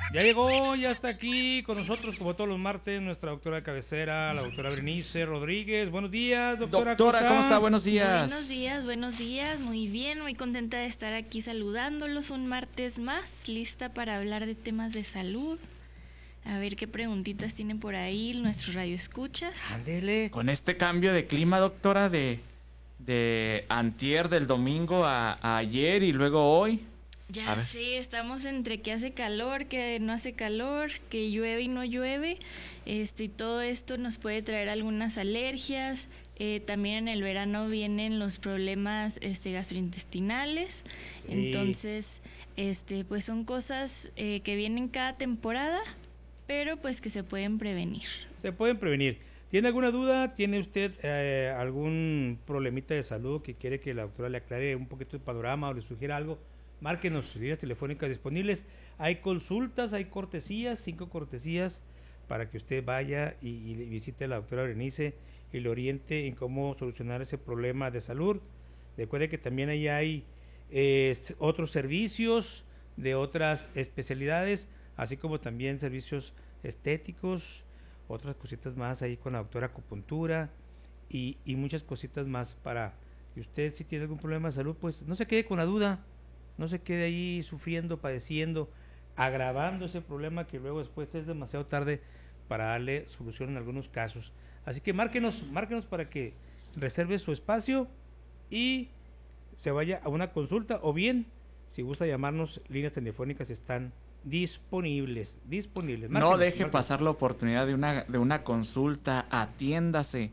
Ya llegó, ya está aquí con nosotros como todos los martes nuestra doctora de cabecera, la doctora Berenice Rodríguez. Buenos días, doctora, ¿cómo Doctora, ¿cómo está? está? Buenos días. Buenos días, muy bien, muy contenta de estar aquí saludándolos un martes más, lista para hablar de temas de salud. A ver qué preguntitas tienen por ahí nuestros radioescuchas. Ándele. Con este cambio de clima, doctora, de antier del domingo a ayer y luego hoy. Ya sé, estamos entre que hace calor, que no hace calor, que llueve y no llueve. Y todo esto nos puede traer algunas alergias. También en el verano vienen los problemas gastrointestinales. Sí. Entonces, pues son cosas que vienen cada temporada, pero pues que se pueden prevenir. Se pueden prevenir. ¿Tiene alguna duda? ¿Tiene usted algún problemita de salud que quiere que la doctora le aclare un poquito el panorama o le sugiera algo? Márquenos sus líneas telefónicas disponibles. Hay consultas, hay cortesías, 5 cortesías para que usted vaya y visite a la doctora Berenice y le oriente en cómo solucionar ese problema de salud. Recuerde que también ahí hay otros servicios de otras especialidades, así como también servicios estéticos, otras cositas más ahí con la doctora acupuntura y muchas cositas más para que usted, si tiene algún problema de salud, pues no se quede con la duda. No se quede ahí sufriendo, padeciendo, agravando ese problema que luego después es demasiado tarde para darle solución en algunos casos. Así que márquenos para que reserve su espacio y se vaya a una consulta, o bien, si gusta llamarnos, líneas telefónicas están disponibles. No deje pasar la oportunidad de una consulta. Atiéndase.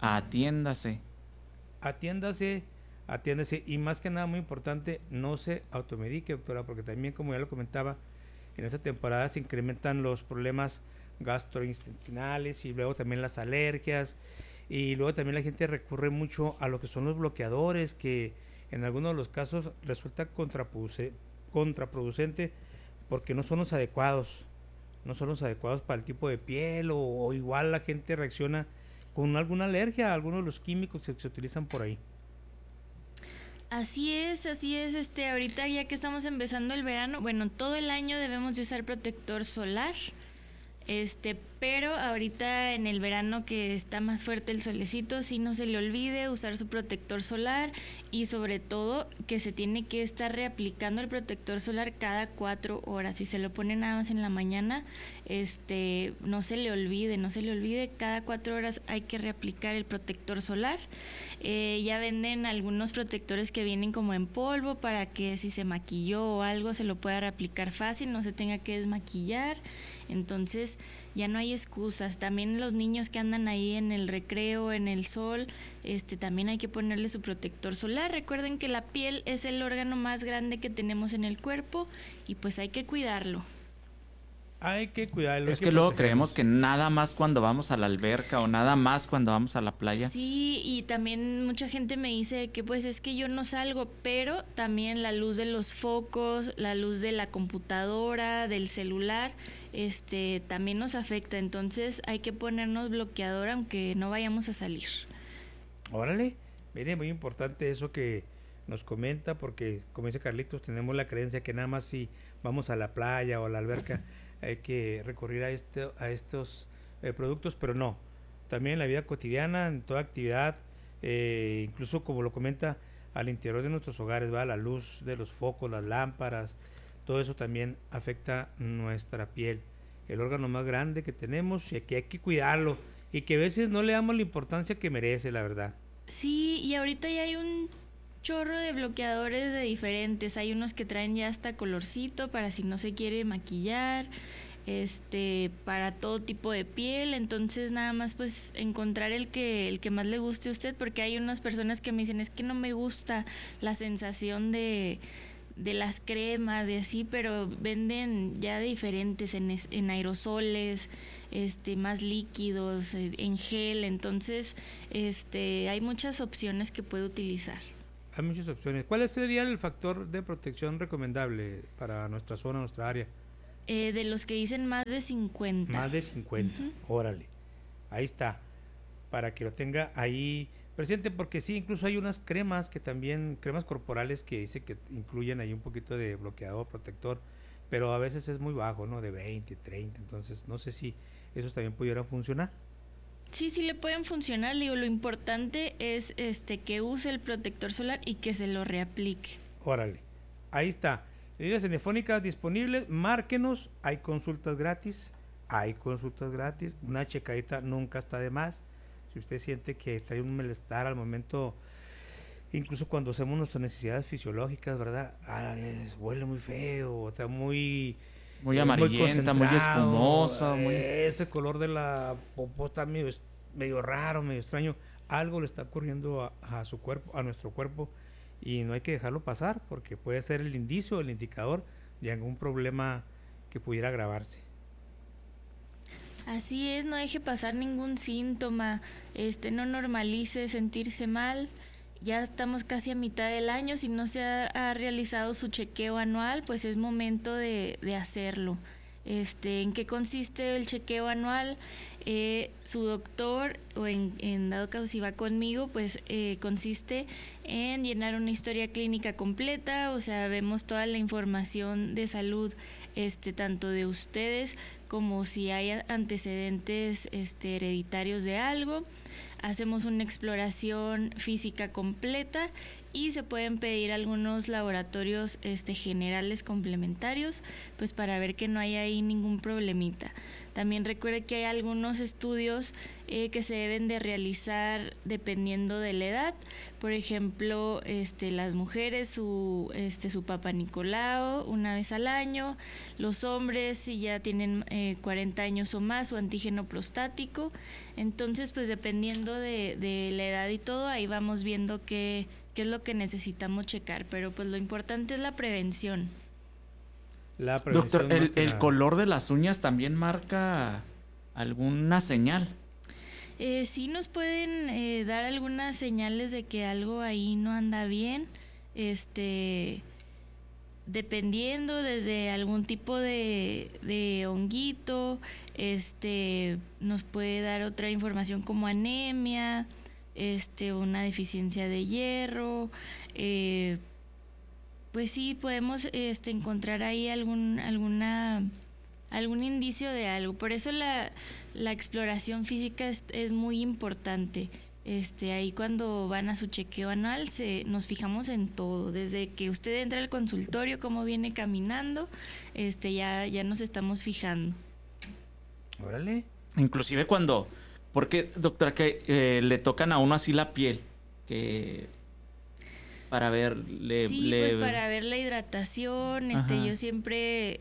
Atiéndase y más que nada, muy importante, no se automedique, doctora, porque también, como ya lo comentaba, en esta temporada se incrementan los problemas gastrointestinales y luego también las alergias, y luego también la gente recurre mucho a lo que son los bloqueadores, que en algunos de los casos resulta contraproducente porque no son los adecuados para el tipo de piel, o igual la gente reacciona con alguna alergia a algunos de los químicos que se utilizan por ahí. Así es, ahorita ya que estamos empezando el verano, bueno, todo el año debemos de usar protector solar, pero ahorita en el verano que está más fuerte el solecito, sí, no se le olvide usar su protector solar, y sobre todo que se tiene que estar reaplicando el protector solar cada 4 horas. Si se lo pone nada más en la mañana, no se le olvide, cada 4 horas hay que reaplicar el protector solar. Ya venden algunos protectores que vienen como en polvo para que si se maquilló o algo se lo pueda reaplicar fácil, no se tenga que desmaquillar. Entonces ya no hay excusas. También los niños que andan ahí en el recreo, en el sol, también hay que ponerle su protector solar. Recuerden que la piel es el órgano más grande que tenemos en el cuerpo y pues hay que cuidarlo. Hay que cuidarlo. Es que luego creemos que nada más cuando vamos a la alberca o nada más cuando vamos a la playa. Sí, y también mucha gente me dice que pues es que yo no salgo, pero también la luz de los focos, la luz de la computadora, del celular, también nos afecta. Entonces hay que ponernos bloqueador aunque no vayamos a salir. Órale, mire, muy importante eso que nos comenta, porque como dice Carlitos, tenemos la creencia que nada más si vamos a la playa o a la alberca hay que recurrir a estos productos, pero no, también en la vida cotidiana, en toda actividad, incluso como lo comenta, al interior de nuestros hogares, va la luz de los focos, las lámparas, todo eso también afecta nuestra piel, el órgano más grande que tenemos, y que hay que cuidarlo, y que a veces no le damos la importancia que merece, la verdad. Sí, y ahorita ya hay un chorro de bloqueadores de diferentes. Hay unos que traen ya hasta colorcito para si no se quiere maquillar, para todo tipo de piel. Entonces nada más pues encontrar el que más le guste a usted, porque hay unas personas que me dicen es que no me gusta la sensación de las cremas y así, pero venden ya de diferentes en aerosoles, más líquidos, en gel. Entonces hay muchas opciones que puede utilizar. Hay muchas opciones. ¿Cuál sería el factor de protección recomendable para nuestra zona, nuestra área? De los que dicen más de 50. Más de 50, órale. Ahí está, para que lo tenga ahí presente, porque sí, incluso hay unas cremas que también, cremas corporales que dice que incluyen ahí un poquito de bloqueador, protector, pero a veces es muy bajo, ¿no? De 20, 30, entonces no sé si esos también pudieran funcionar. Sí, sí le pueden funcionar. Le digo, lo importante es que use el protector solar y que se lo reaplique. Órale, ahí está. Líneas telefónicas disponibles, márquenos, hay consultas gratis, una checadita nunca está de más. Si usted siente que trae un malestar al momento, incluso cuando hacemos nuestras necesidades fisiológicas, ¿verdad? Huele muy feo, está muy amarillenta, muy espumosa, ese color de la popó está medio raro, medio extraño. Algo le está ocurriendo a su cuerpo, a nuestro cuerpo, y no hay que dejarlo pasar porque puede ser el indicio, el indicador de algún problema que pudiera agravarse. Así es, no deje pasar ningún síntoma, no normalice sentirse mal. Ya estamos casi a mitad del año, si no se ha realizado su chequeo anual, pues es momento de hacerlo. ¿En qué consiste el chequeo anual? Su doctor, o en dado caso si va conmigo, pues consiste en llenar una historia clínica completa, o sea, vemos toda la información de salud, tanto de ustedes como si hay antecedentes hereditarios de algo. Hacemos una exploración física completa y se pueden pedir algunos laboratorios generales complementarios, pues para ver que no hay ahí ningún problemita. También recuerde que hay algunos estudios que se deben de realizar dependiendo de la edad. Por ejemplo, las mujeres su Papa Nicolau una vez al año, los hombres si ya tienen 40 años o más, su antígeno prostático. Entonces, pues dependiendo de la edad y todo, ahí vamos viendo qué es lo que necesitamos checar, pero pues lo importante es la prevención. Doctor, ¿el color de las uñas también marca alguna señal? Sí nos pueden dar algunas señales de que algo ahí no anda bien, dependiendo desde algún tipo de honguito, nos puede dar otra información como anemia, una deficiencia de hierro, pues sí podemos encontrar ahí algún indicio de algo. Por eso la exploración física es muy importante. Ahí cuando van a su chequeo anual nos fijamos en todo, desde que usted entra al consultorio, cómo viene caminando, ya nos estamos fijando. Órale. Inclusive porque doctora, que le tocan a uno así la piel, para ver pues para ver la hidratación, yo siempre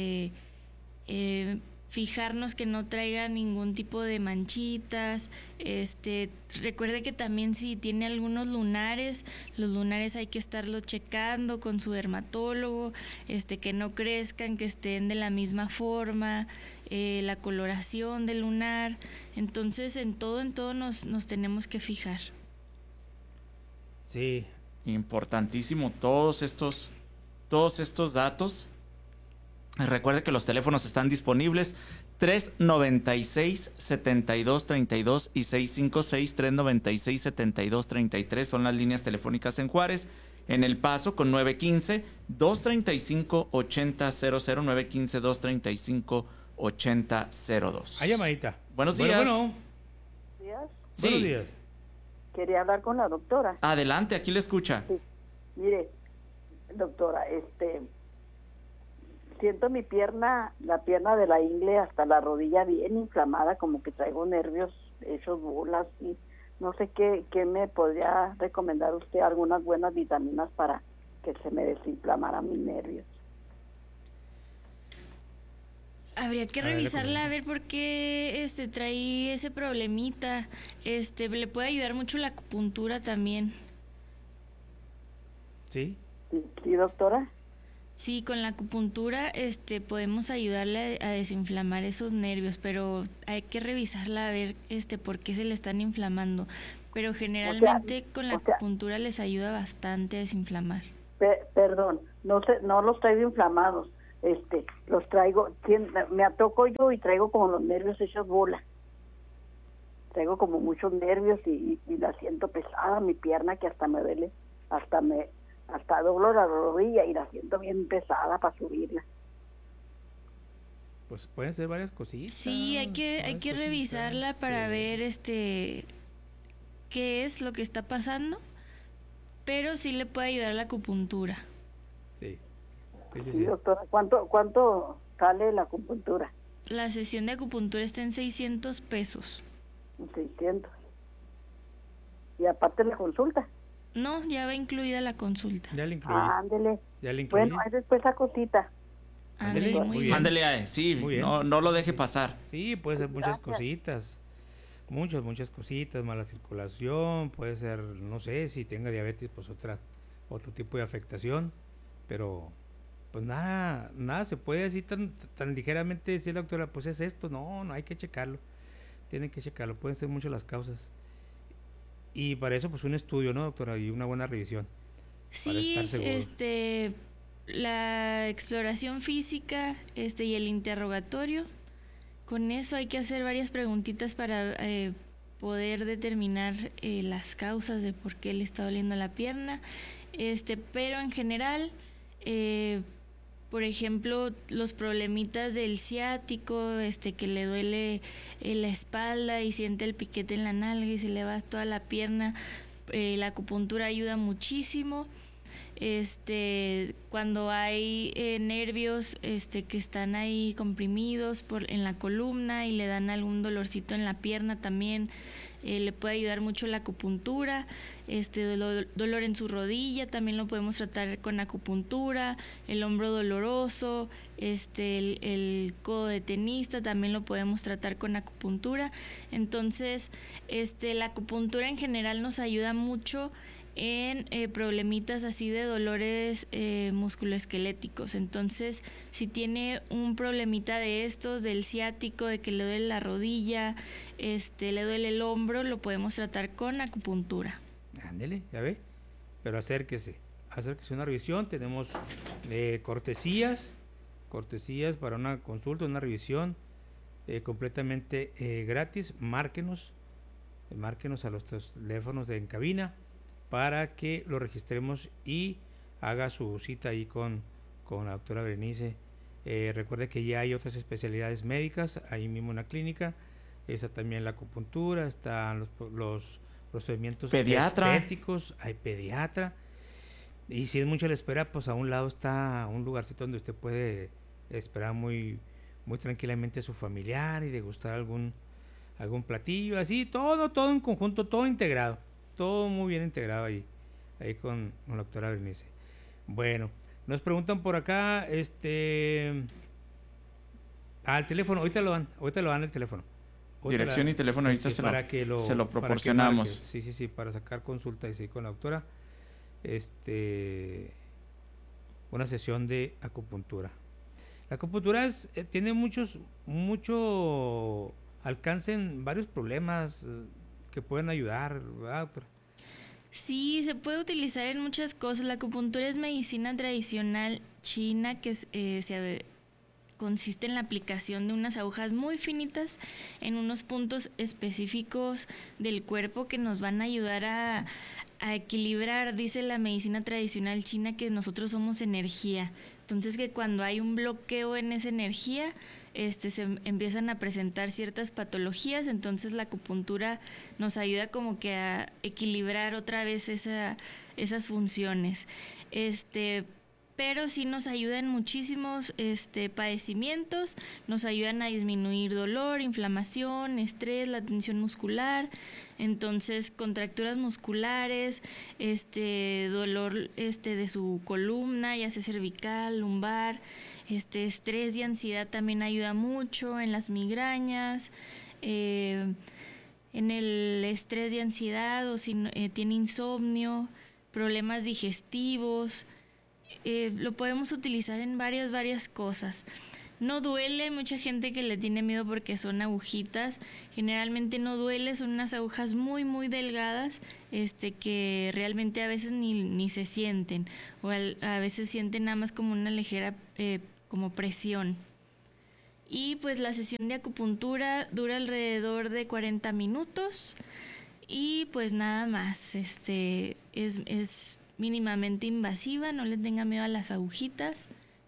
fijarnos que no traiga ningún tipo de manchitas. Recuerde que también si tiene algunos lunares, los lunares hay que estarlos checando con su dermatólogo, que no crezcan, que estén de la misma forma, la coloración del lunar. Entonces en todo nos tenemos que fijar. Sí, importantísimo todos estos datos. Recuerde que los teléfonos están disponibles 396-7232 y 656-396-7233 son las líneas telefónicas en Juárez. En El Paso con 915-235-8000, 915-235-8002. Hay llamadita. Buenos días. Buenos días. Sí. Buenos días. Quería hablar con la doctora. Adelante, aquí le escucha. Sí. Mire, doctora, siento mi pierna, la pierna de la ingle hasta la rodilla bien inflamada, como que traigo nervios hechos bolas, y no sé qué me podría recomendar usted, algunas buenas vitaminas para que se me desinflamaran mis nervios. Habría que revisarla a ver por qué trae ese problemita. Le puede ayudar mucho la acupuntura también. ¿Sí? ¿Sí, doctora? Sí, con la acupuntura podemos ayudarle a desinflamar esos nervios, pero hay que revisarla a ver por qué se le están inflamando. Pero generalmente con la acupuntura les ayuda bastante a desinflamar. Perdón, no los traigo inflamados. Los traigo, me atoco yo y traigo como los nervios hechos bola. Traigo como muchos nervios y la siento pesada, mi pierna, que hasta me duele, hasta doblo la rodilla y la siento bien pesada para subirla. pues pueden ser varias cositas. Sí, hay que revisarla para ver qué es lo que está pasando, pero sí le puede ayudar la acupuntura. Sí. Sí, doctora, ¿cuánto sale la acupuntura? La sesión de acupuntura está en 600 pesos. 600. Y aparte la consulta. No, ya va incluida la consulta. Ya le incluye. Ándele. Ya le incluye. Bueno, ahí después la cosita. Ándele, muy bien. Ándele, sí, Muy bien. no lo deje pasar. Sí, puede ser muchas Gracias. cositas. Muchas cositas, mala circulación, puede ser, no sé, si tenga diabetes, pues otro tipo de afectación, pero pues nada se puede así tan ligeramente decir la doctora, pues es esto, no hay que checarlo, tienen que checarlo, pueden ser muchas las causas. Y para eso pues un estudio, ¿no, doctora? Y una buena revisión. Para Sí, estar seguros. La exploración física, y el interrogatorio. Con eso hay que hacer varias preguntitas para poder determinar las causas de por qué le está doliendo la pierna. Pero en general, por ejemplo, los problemitas del ciático, que le duele la espalda y siente el piquete en la nalga y se le va toda la pierna, la acupuntura ayuda muchísimo. Cuando hay nervios que están ahí comprimidos en la columna y le dan algún dolorcito en la pierna también, le puede ayudar mucho la acupuntura. Dolor en su rodilla también lo podemos tratar con acupuntura. El hombro doloroso, el codo de tenista también lo podemos tratar con acupuntura. Entonces, la acupuntura en general nos ayuda mucho en problemitas así de dolores musculoesqueléticos. Entonces, si tiene un problemita de estos, del ciático, de que le duele la rodilla, le duele el hombro, lo podemos tratar con acupuntura. Ándele, ya ve, pero acérquese a una revisión. Tenemos cortesías para una consulta, una revisión completamente gratis. Márquenos a los teléfonos en cabina para que lo registremos y haga su cita ahí con la doctora Berenice. Recuerde que ya hay otras especialidades médicas ahí mismo en la clínica. Está también la acupuntura, están los procedimientos estéticos, hay pediatra. Y si es mucho la espera, pues a un lado está un lugarcito donde usted puede esperar muy tranquilamente a su familiar y degustar algún platillo, así, todo en conjunto, todo integrado. Todo muy bien integrado ahí con la doctora Berenice. Bueno, nos preguntan por acá, al teléfono, ahorita lo dan el teléfono. Dirección y teléfono ahorita se lo proporcionamos. Sí, para sacar consulta y con la doctora. Una sesión de acupuntura. La acupuntura tiene mucho alcance en varios problemas que pueden ayudar, ¿verdad, doctora? Sí, se puede utilizar en muchas cosas. La acupuntura es medicina tradicional china que consiste en la aplicación de unas agujas muy finitas en unos puntos específicos del cuerpo que nos van a ayudar a equilibrar. Dice la medicina tradicional china que nosotros somos energía. Entonces, que cuando hay un bloqueo en esa energía, se empiezan a presentar ciertas patologías. Entonces la acupuntura nos ayuda como que a equilibrar otra vez esas funciones. Pero sí nos ayudan muchísimos padecimientos, nos ayudan a disminuir dolor, inflamación, estrés, la tensión muscular. Entonces, contracturas musculares, dolor de su columna, ya sea cervical, lumbar, estrés y ansiedad también ayuda mucho en las migrañas, en el estrés y ansiedad, o si tiene insomnio, problemas digestivos. Lo podemos utilizar en varias cosas. No duele, mucha gente que le tiene miedo porque son agujitas. Generalmente no duele, son unas agujas muy delgadas, que realmente a veces ni se sienten, o a veces sienten nada más como una ligera como presión. Y pues la sesión de acupuntura dura alrededor de 40 minutos y pues nada más, es mínimamente invasiva, no le tenga miedo a las agujitas.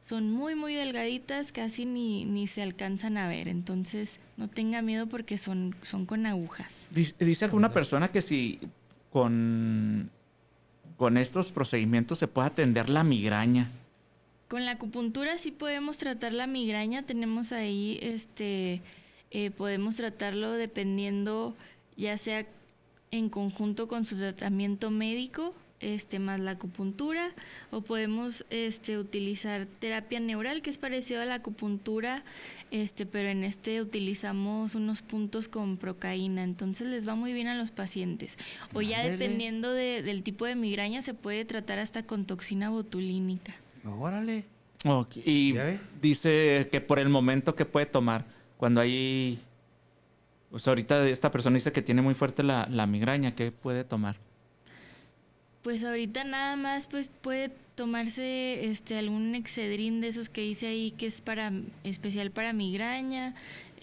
son muy, muy delgaditas, casi ni se alcanzan a ver. Entonces, no tenga miedo porque son con agujas. Dice alguna persona que si con estos procedimientos se puede atender la migraña. Con la acupuntura sí podemos tratar la migraña. Tenemos ahí, podemos tratarlo dependiendo, ya sea en conjunto con su tratamiento médico, más la acupuntura, o podemos utilizar terapia neural, que es parecido a la acupuntura, pero en utilizamos unos puntos con procaína, entonces les va muy bien a los pacientes. O ya dependiendo del tipo de migraña se puede tratar hasta con toxina botulínica. Órale. Okay. Y dice que por el momento que puede tomar cuando hay... Pues ahorita esta persona dice que tiene muy fuerte la migraña, ¿qué puede tomar? Pues ahorita nada más pues puede tomarse algún Excedrin de esos que dice ahí que es especial para migraña,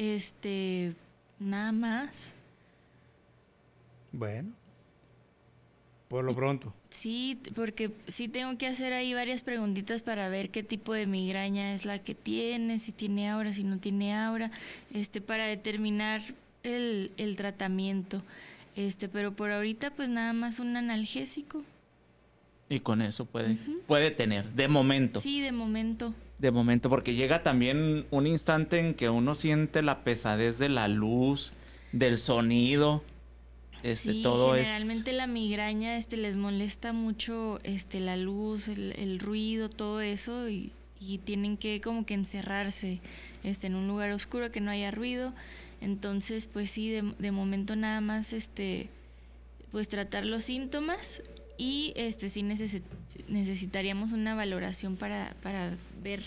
nada más. Bueno, por lo pronto. Sí, porque sí tengo que hacer ahí varias preguntitas para ver qué tipo de migraña es la que tiene, si tiene aura, si no tiene aura, para determinar el tratamiento. Pero por ahorita pues nada más un analgésico. Y con eso puede tener, de momento. Sí, de momento. De momento, porque llega también un instante en que uno siente la pesadez de la luz, del sonido. Sí, todo generalmente la migraña les molesta mucho la luz, el ruido, todo eso y tienen que como que encerrarse en un lugar oscuro que no haya ruido. Entonces, pues sí, de momento nada más pues tratar los síntomas y sí necesitaríamos una valoración para ver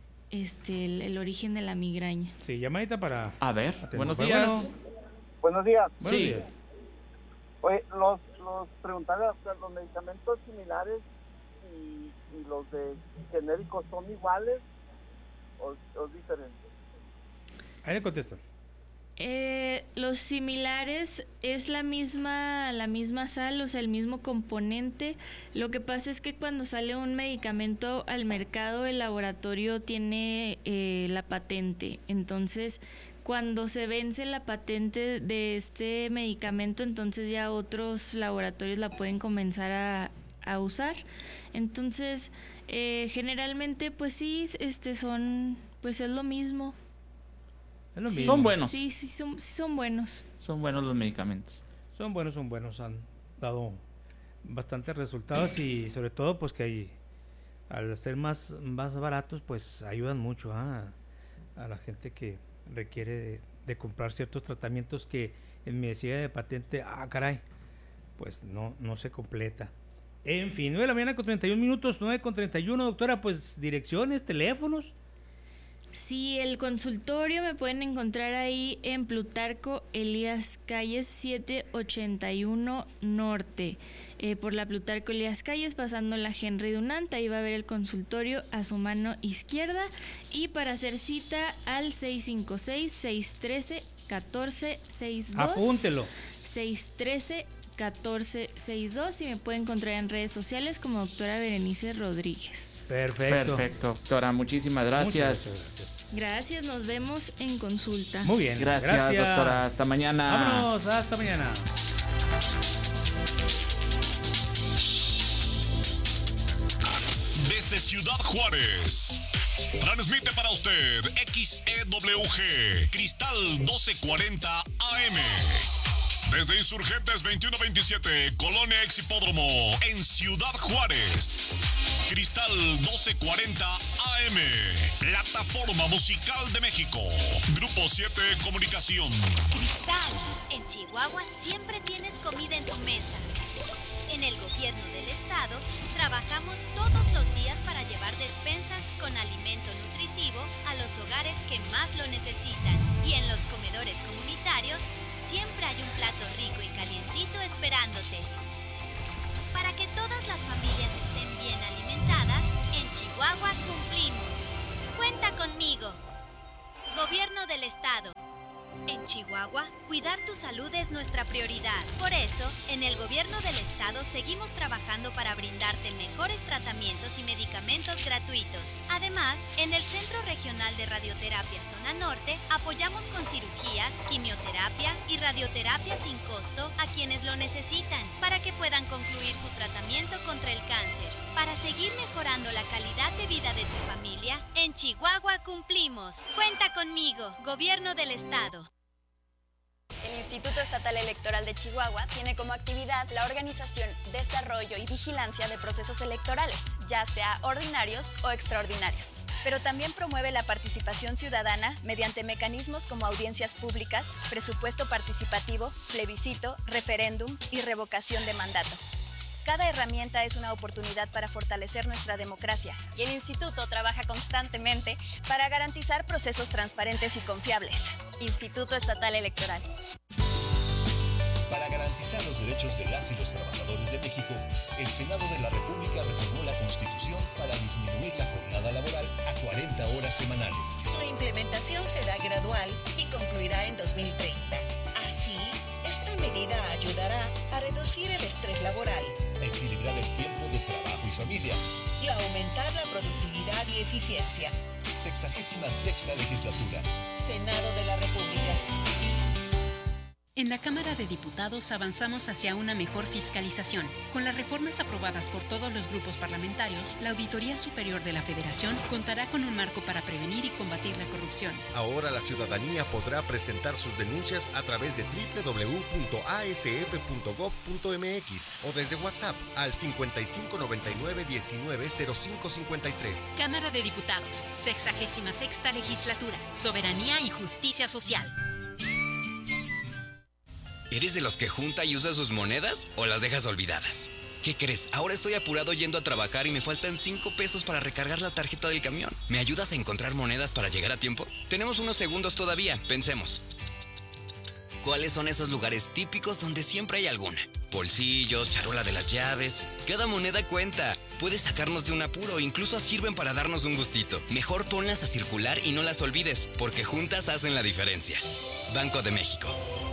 el origen de la migraña. Sí, llamadita para... A ver, buenos Pero días. bueno, Buenos días. buenos Sí. días. Oye, los preguntarle, los medicamentos similares y los de genéricos son iguales o diferentes. Ahí le contestan. Los similares es la misma sal, o sea, el mismo componente. Lo que pasa es que cuando sale un medicamento al mercado, el laboratorio tiene la patente. Entonces, cuando se vence la patente de este medicamento, entonces ya otros laboratorios la pueden comenzar a usar. Entonces, generalmente, pues sí, pues es lo mismo. Es lo Sí. mismo. Son buenos. Sí, son buenos. Son buenos los medicamentos. Son buenos. Han dado bastantes resultados y sobre todo pues que al ser más baratos pues ayudan mucho a la gente que requiere de comprar ciertos tratamientos que en medicina de patente, caray, pues no se completa. En fin, 9 de la mañana con 31 minutos, 9 con 31, doctora, pues direcciones, teléfonos. Sí, el consultorio me pueden encontrar ahí en Plutarco Elías Calles 781 Norte. Por la Plutarco Elías Calles, pasando la Henry Dunant, ahí va a ver el consultorio a su mano izquierda. Y para hacer cita al 656-613-1462. Apúntelo. 613-1462 y me pueden encontrar en redes sociales como doctora Berenice Rodríguez. Perfecto. Perfecto, doctora. Muchísimas gracias. Muchas gracias. Gracias, nos vemos en consulta. Muy bien. Gracias, doctora. Hasta mañana. Vámonos, hasta mañana. Desde Ciudad Juárez, transmite para usted XEWG Cristal 1240 AM. Desde Insurgentes 2127, Colonia Ex Hipódromo, en Ciudad Juárez. Cristal 1240 AM, Plataforma Musical de México. Grupo 7 Comunicación. Cristal, en Chihuahua siempre tienes comida en tu mesa. En el gobierno del estado trabajamos todos los días para llevar despensas con alimento nutritivo a los hogares que más lo necesitan. Y en los comedores comunitarios siempre hay un plato rico y calientito esperándote. Para que todas las familias estén bien alimentadas, en Chihuahua cumplimos. Cuenta conmigo. Gobierno del estado. En Chihuahua, cuidar tu salud es nuestra prioridad. Por eso, en el gobierno del estado seguimos trabajando para brindarte mejores tratamientos y medicamentos gratuitos. Además, en el Centro Regional de Radioterapia Zona Norte, apoyamos con cirugías, quimioterapia y radioterapia sin costo a quienes lo necesitan, para que puedan concluir su tratamiento contra el cáncer. Para seguir mejorando la calidad de vida de tu familia, en Chihuahua cumplimos. Cuenta conmigo, Gobierno del Estado. El Instituto Estatal Electoral de Chihuahua tiene como actividad la organización, desarrollo y vigilancia de procesos electorales, ya sea ordinarios o extraordinarios. Pero también promueve la participación ciudadana mediante mecanismos como audiencias públicas, presupuesto participativo, plebiscito, referéndum y revocación de mandato. Cada herramienta es una oportunidad para fortalecer nuestra democracia y el Instituto trabaja constantemente para garantizar procesos transparentes y confiables. Instituto Estatal Electoral. Para garantizar los derechos de las y los trabajadores de México, el Senado de la República reformó la Constitución para disminuir la jornada laboral a 40 horas semanales. Su implementación será gradual y concluirá en 2030. Así, esta medida ayudará a reducir el estrés laboral, a equilibrar el tiempo de trabajo y familia y a aumentar la productividad y eficiencia. 66ª Legislatura. Senado de la República. En la Cámara de Diputados avanzamos hacia una mejor fiscalización. Con las reformas aprobadas por todos los grupos parlamentarios, la Auditoría Superior de la Federación contará con un marco para prevenir y combatir la corrupción. Ahora la ciudadanía podrá presentar sus denuncias a través de www.asf.gov.mx o desde WhatsApp al 5599-190553. Cámara de Diputados, 66ª Legislatura, Soberanía y Justicia Social. ¿Eres de los que junta y usa sus monedas o las dejas olvidadas? ¿Qué crees? Ahora estoy apurado yendo a trabajar y me faltan 5 pesos para recargar la tarjeta del camión. ¿Me ayudas a encontrar monedas para llegar a tiempo? Tenemos unos segundos todavía, pensemos. ¿Cuáles son esos lugares típicos donde siempre hay alguna? Bolsillos, charola de las llaves. Cada moneda cuenta. Puede sacarnos de un apuro, incluso sirven para darnos un gustito. Mejor ponlas a circular y no las olvides, porque juntas hacen la diferencia. Banco de México.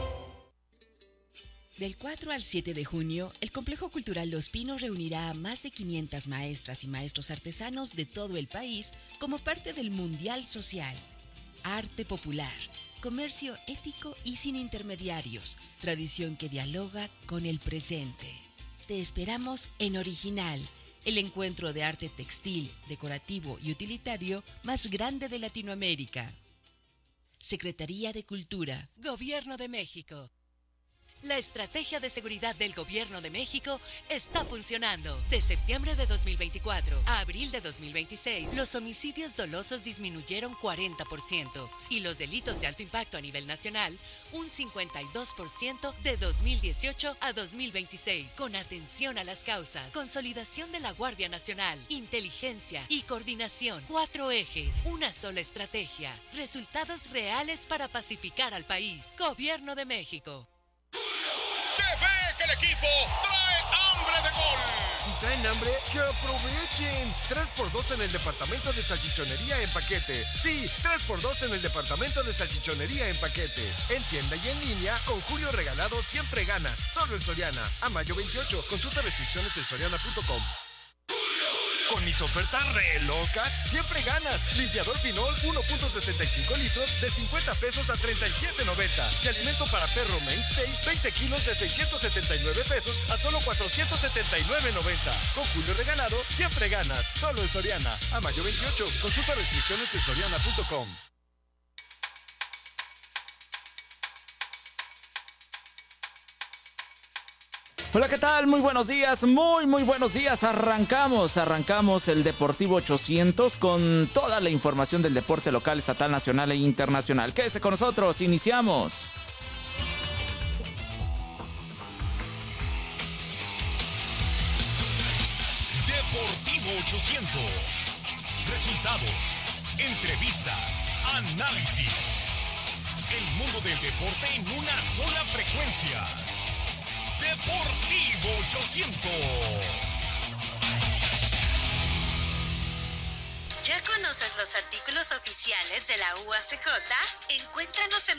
Del 4 al 7 de junio, el Complejo Cultural Los Pinos reunirá a más de 500 maestras y maestros artesanos de todo el país como parte del Mundial Social. Arte popular, comercio ético y sin intermediarios, tradición que dialoga con el presente. Te esperamos en Original, el encuentro de arte textil, decorativo y utilitario más grande de Latinoamérica. Secretaría de Cultura. Gobierno de México. La estrategia de seguridad del Gobierno de México está funcionando. De septiembre de 2024 a abril de 2026, los homicidios dolosos disminuyeron 40% y los delitos de alto impacto a nivel nacional un 52% de 2018 a 2026. Con atención a las causas, consolidación de la Guardia Nacional, inteligencia y coordinación. 4 ejes, una sola estrategia. Resultados reales para pacificar al país. Gobierno de México. Se ve que el equipo trae hambre de gol. Si traen hambre, que aprovechen. 3x2 en el departamento de salchichonería en paquete. Sí, 3x2 en el departamento de salchichonería en paquete. En tienda y en línea, con Julio Regalado siempre ganas. Solo en Soriana. A mayo 28. Consulta restricciones en soriana.com. Con mis ofertas re locas, siempre ganas. Limpiador Pinol 1.65 litros de 50 pesos a 37.90. Y alimento para perro Mainstay 20 kilos de 679 pesos a solo 479.90. Con Julio Regalado, siempre ganas. Solo en Soriana. A mayo 28. Consulta restricciones en soriana.com. Hola, ¿qué tal? Muy buenos días, muy buenos días. Arrancamos el Deportivo 800 con toda la información del deporte local, estatal, nacional e internacional. Quédese con nosotros, iniciamos. Deportivo 800. Resultados, entrevistas, análisis. El mundo del deporte en una sola frecuencia. Deportivo 800. ¿Ya conoces los artículos oficiales de la UACJ? Encuéntranos en